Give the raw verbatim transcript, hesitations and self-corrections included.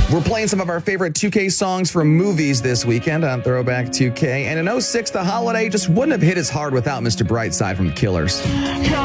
We're playing some of our favorite two K songs from movies this weekend on Throwback two K. And in oh six, the holiday just wouldn't have hit as hard without Mister Brightside from The Killers.